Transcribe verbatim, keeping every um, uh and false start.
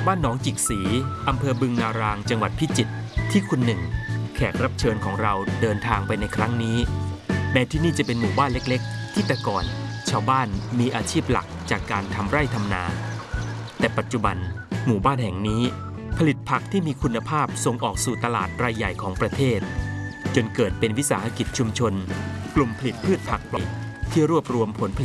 บ้านหนองจิกสีอำเภอบึงนารางจังหวัดพิจิตรที่คุณหนึ่งแขกรับเชิญของเราเดินทางไปในครั้งนี้แม้ที่นี่จะเป็นหมู่บ้านเล็กๆที่แต่ก่อนชาวบ้านมีอาชีพหลักจากการทำไร่ทำนาแต่ปัจจุบันหมู่บ้านแห่งนี้ผลิตผักที่มีคุณภาพส่งออกสู่ตลาดรายใหญ่ของประเทศจนเกิดเป็นวิสาหกิจชุมชนกลุ่มผลิตพืชผักที่รวบรวมผลผลิต